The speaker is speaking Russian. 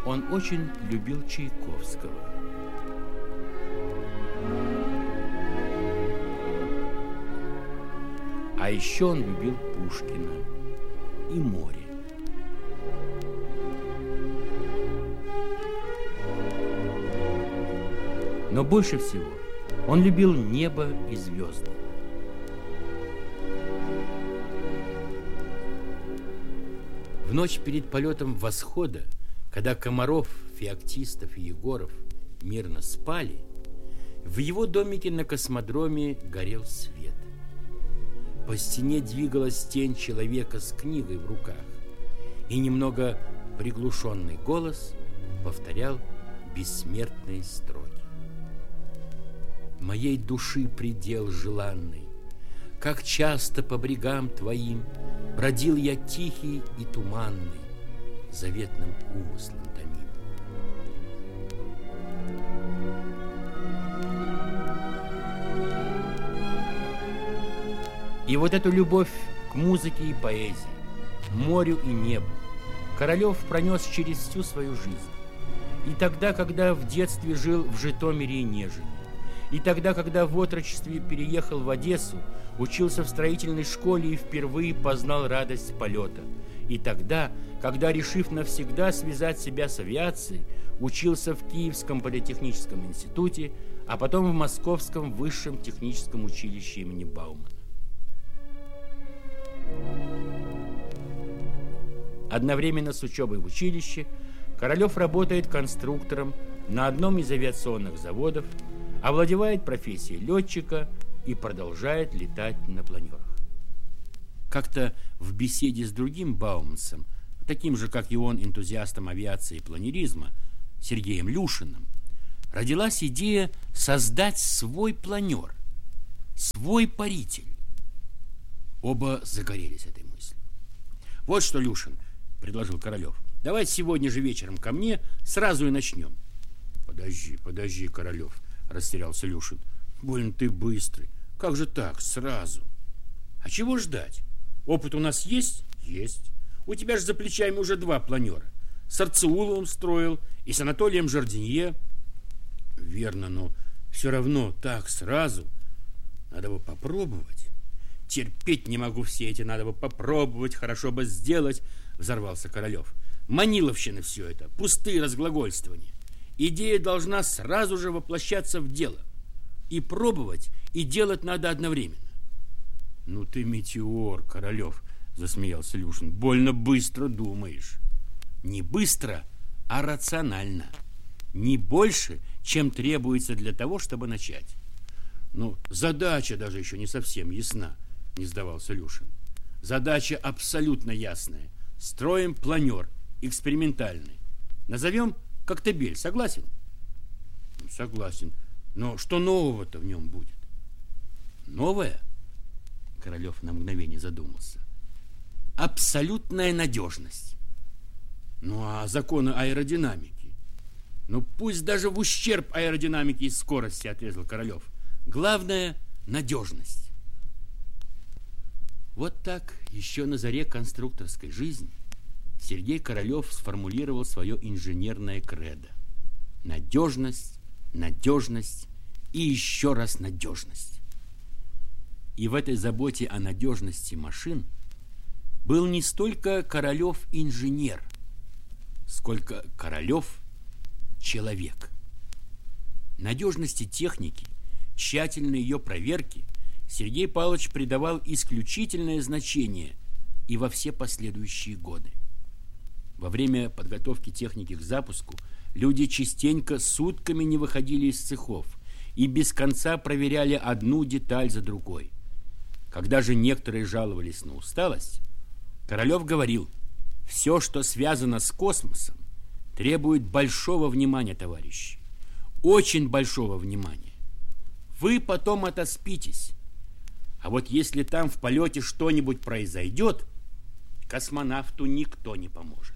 он очень любил Чайковского. А еще он любил Пушкина и море. Но больше всего он любил небо и звезды. В ночь перед полетом восхода, когда Комаров, Феоктистов и Егоров мирно спали, в его домике на космодроме горел свет. По стене двигалась тень человека с книгой в руках, и немного приглушенный голос повторял бессмертные строки. Моей души предел желанный, как часто по брегам твоим бродил я тихий и туманный, заветным умыслом томим. И вот эту любовь к музыке и поэзии, морю и небу Королев пронес через всю свою жизнь. И тогда, когда в детстве жил в Житомире и Нежине, и тогда, когда в отрочестве переехал в Одессу, учился в строительной школе и впервые познал радость полета. И тогда, когда, решив навсегда связать себя с авиацией, учился в Киевском политехническом институте, а потом в Московском высшем техническом училище имени Баумана. Одновременно с учебой в училище Королев работает конструктором на одном из авиационных заводов, овладевает профессией летчика и продолжает летать на планерах. Как-то в беседе с другим бауманцем, таким же, как и он, энтузиастом авиации и планеризма, Сергеем Люшиным, родилась идея создать свой планер, свой паритель. Оба загорелись этой мыслью. Вот что, Люшин, предложил Королев, давай сегодня же вечером ко мне, сразу и начнем. Подожди, Королев, растерялся Люшин. Больно ты быстрый. Как же так, сразу? А чего ждать? Опыт у нас есть? Есть. У тебя же за плечами уже 2 планера. С Арцеуловым строил и с Анатолием Жардинье. Верно, но все равно так сразу. Надо бы попробовать. Терпеть не могу все эти, надо бы попробовать, хорошо бы сделать, взорвался Королев. Маниловщина все это, пустые разглагольствования. Идея должна сразу же воплощаться в дело. И пробовать, и делать надо одновременно. Ну ты метеор, Королев, засмеялся Люшин. Больно быстро думаешь. Не быстро, а рационально. Не больше, чем требуется для того, чтобы начать. Ну, задача даже еще не совсем ясна, не сдавался Люшин. Задача абсолютно ясная. Строим планер, экспериментальный. Назовем Коктебель, согласен? Согласен. Но что нового-то в нем будет? Новое? Королев на мгновение задумался. Абсолютная надежность. Ну, а законы аэродинамики? Ну, пусть даже в ущерб аэродинамике и скорости, отрезал Королев. Главное – надежность. Вот так еще на заре конструкторской жизни Сергей Королев сформулировал свое инженерное кредо. Надежность, надежность и еще раз надежность. И в этой заботе о надежности машин был не столько Королев инженер, сколько Королев человек. Надежности техники, тщательной ее проверки Сергей Павлович придавал исключительное значение и во все последующие годы. Во время подготовки техники к запуску люди частенько сутками не выходили из цехов и без конца проверяли одну деталь за другой. Когда же некоторые жаловались на усталость, Королев говорил: все, что связано с космосом, требует большого внимания, товарищи, очень большого внимания. Вы потом отоспитесь, а вот если там в полете что-нибудь произойдет, космонавту никто не поможет.